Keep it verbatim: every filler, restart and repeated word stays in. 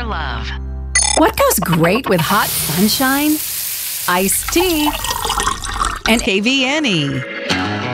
love. What goes great with hot sunshine? Iced tea and K V N E.